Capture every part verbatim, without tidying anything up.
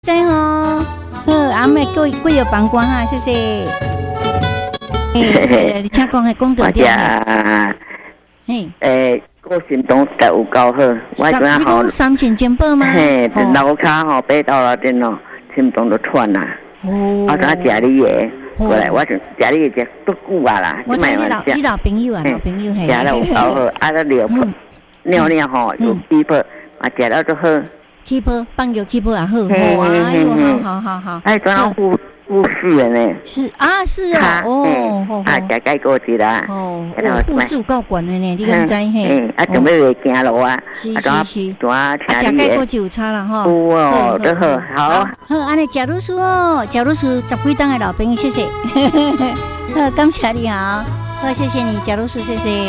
在吼，好，阿妹贵贵有帮光哈，谢谢。诶，你请讲系讲大点。嘿，诶， 我心中实在有够好，我今仔吼三千金宝吗？ 嘿，楼骹吼爬到了电脑，心中都喘啦。哦，我今食你的，过来，我就食你的食足久啊啦。 我知你老你老朋友啊，老朋友嘿。 食了有够好，啊，了尿尿尿吼有气泡，啊，食了都好。 气泡，放尿气泡也好，好啊，哎呦，好好好好。 哎，转到护护士的呢？ 是啊，是啊，哦，好好。 啊，加改过去啦。 哦，护士够管的呢，你敢知嘿？ 啊，准备会行路啊。 是是是。 啊， 加改过就有差了哈。 有哦，都好，好。 好，安尼贾律师哦，贾律师十几档的老朋友，谢谢。好，感谢你好，好，谢谢你，贾律师，谢谢。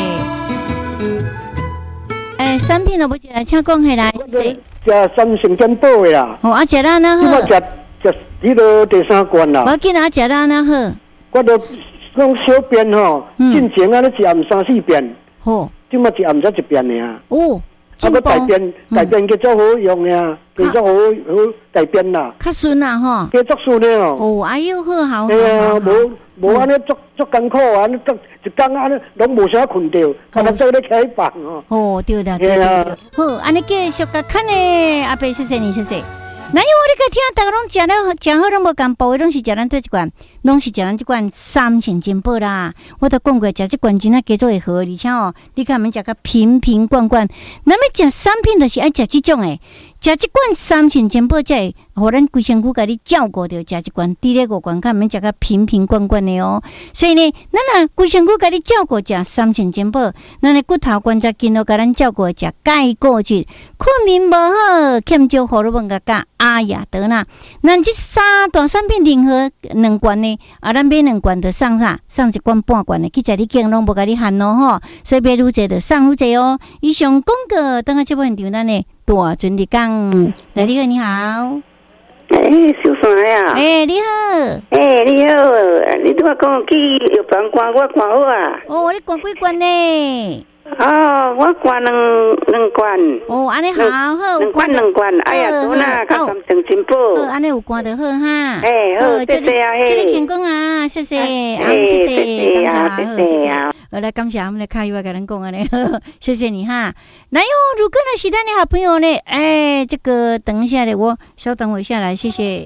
哎，产品都不来，请讲起来。 食三成金宝的啦。 哦，啊，食啦那好。 我食食迄个第三关啦。 我见啊，食啦那好。 我都讲小便吼，进前啊，你一暗三四遍。好。即马一暗才一遍尔。哦。啊，个大便大便叫做好用呀，叫做好好大便啦。 较顺啊吼。 叫做顺的哦。 哦，哎呦好好。 对啊，无无安尼足足艰苦啊，安尼足一工安尼拢无啥困着，干那做咧起房哦。 哦，对的，对的。好，安尼继续甲看呢，阿伯谢谢你，谢谢。哪有我你个听大家拢食了食好拢无共补的，拢是食咱这一罐，拢是食咱这罐三千金宝啦。我都讲过，食这罐真啊加做会好，而且哦，你看我们食个瓶瓶罐罐，那么食产品就是爱食这种诶，食这罐三千金宝才会，互咱规身躯甲你照顾着，食一罐滴咧五罐，看我们食个瓶瓶罐罐的哦。所以呢，咱啊规身躯甲你照顾，食三千金宝，咱的骨头关节筋都甲咱照顾，食钙果质，困眠无好，欠少荷尔蒙个加。阿雅德啦，咱这三大产品任何两罐呢，啊，咱买两罐就送啥？送一罐半罐的，去在你间拢无甲你限咯吼，所以买愈济就送愈济哦。以上广告，等下这部现场咱呢大尊的讲，来你好，你好， 哎，小三呀， 哎，你好， 哎，你好，你拄仔讲去药房关，我关好啊。 哦，你关几罐呢？ 哦，我关两两罐。 哦，安尼好好， 两罐两罐，哎呀，多啦，较三成真宝。 好，安尼有关就好哈。 哎，好，谢谢啊，嘿。 这里成功啊，谢谢，啊，谢谢，感谢，谢谢。好，来感谢我们的卡友啊，跟咱讲安尼，谢谢你哈。那哟，如果呢是咱的好朋友呢，哎，这个等一下的，我稍等我一下来，谢谢。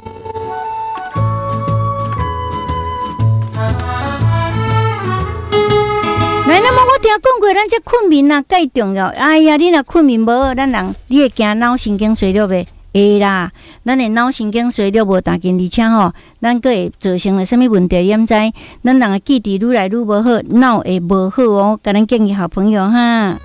来，那么我听讲过，咱这困眠啊，介重要。哎呀，你若困眠无，咱人你会惊脑神经衰弱袂？会啦，咱的脑神经衰弱无大紧，而且吼，咱个会造成了什么问题？掩知？咱人的记忆愈来愈无好，脑会无好哦。甲咱建议好朋友哈。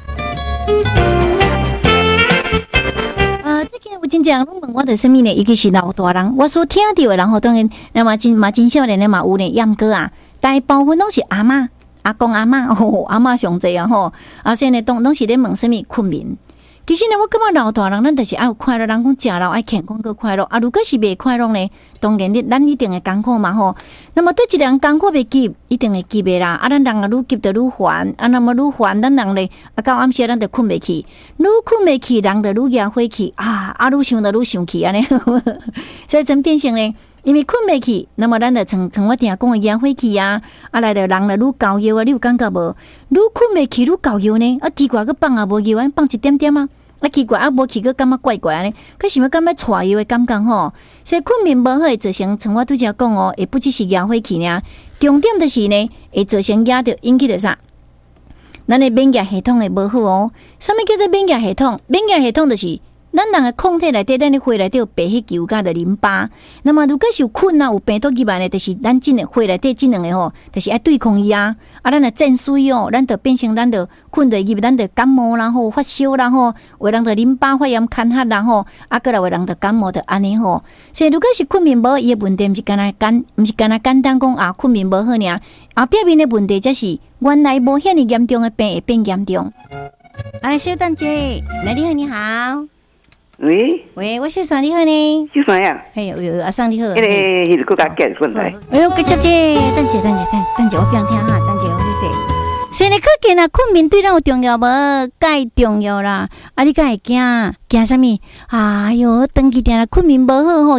呃，这个有真正拢问我的什么呢？尤其是老大人，我所听到的，然后当然，那么真嘛真少年的嘛有呢，验过啊，大部分拢是阿嬷。阿公阿嬷哦，阿嬷上济啊吼，啊所以呢，拢拢是咧问什么困眠。其实呢，我感觉老大人咱就是爱有快乐，人讲食老爱健康个快乐。啊，如果是袂快乐呢，当然你咱一定会艰苦嘛吼。那么对一个人艰苦袂急，一定会急的啦。啊，咱人啊愈急就愈烦，啊，那么愈烦，咱人咧啊到暗时咱就困袂去，愈困袂去，人就愈压火气啊，啊愈想就愈生气安尼。所以真变成咧。因为困袂去，那么咱就像像我定讲的压火气啊，啊来着人就愈高腰啊，你有感觉无？愈困袂去愈高腰呢？啊奇怪，佮放也无腰，安放一点点啊，啊奇怪啊无去佮感觉怪怪安尼，佮想要感觉带腰的感觉吼。所以困眠无好会造成，像我拄则讲哦，会不只是压火气呢，重点就是呢会造成压着引起着啥？咱的免疫系统会无好哦。什么叫做免疫系统？免疫系统就是。咱人的抗体内底，咱的血内底有白血球甲的淋巴。那么如果是有困啊，有病毒入来呢，就是咱真的血内底这两个吼，就是爱对抗伊啊。啊，咱的震水哦，咱就变成咱就困着入，咱就感冒然后发烧然后，有人就淋巴发炎干咳然后，啊，过来有人就感冒的安尼吼。所以如果是困眠无，伊的问题毋是干那简，毋是干那简单讲啊，困眠无好尔，啊，表面的问题则是原来无遐尼严重的病会变严重。啊，小蛋姐，来你好，你好。 喂喂，我小三你好呢？ 小三呀， 嘿，有有阿桑你好。 迄个迄个国家结婚来。 哎呦，吉姐姐，等姐等姐等等姐，我讲听哈，等姐我谢谢。 所以你可见啊，困眠对咱有重要无？介重要啦！啊，你敢会惊？惊啥物？哎哟，长期定定困眠无好吼。